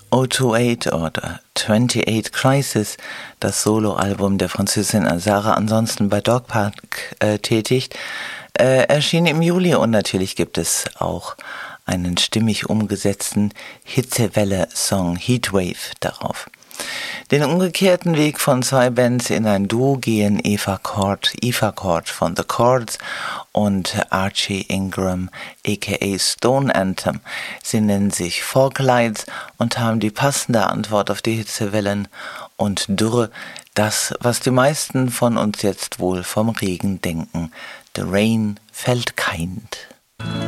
028 oder 28 Crisis, das Soloalbum der Französin Sarah, ansonsten bei Dog Park tätig, erschien im Juli, und natürlich gibt es auch einen stimmig umgesetzten Hitzewelle-Song Heatwave darauf. Den umgekehrten Weg von zwei Bands in ein Duo gehen Eva Cord von The Chords und Archie Ingram aka Stone Anthem. Sie nennen sich Folklights und haben die passende Antwort auf die Hitzewellen und Dürre, das, was die meisten von uns jetzt wohl vom Regen denken. The rain fällt kind.